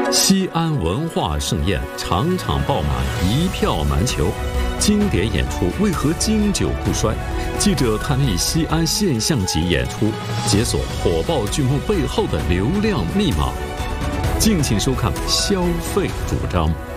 西安文化盛宴，场场爆满，一票难求。经典演出为何经久不衰？记者探秘西安现象级演出，解锁火爆剧目背后的流量密码。敬请收看《消费主张》。